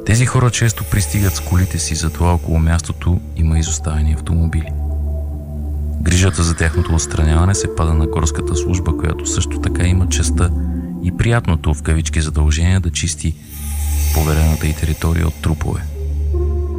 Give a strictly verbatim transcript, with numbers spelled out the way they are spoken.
Тези хора често пристигат с колите си, затова около мястото има изоставени автомобили. Грижата за тяхното отстраняване се пада на горската служба, която също така има честа и приятното в кавички задължение да чисти поверената й територия от трупове.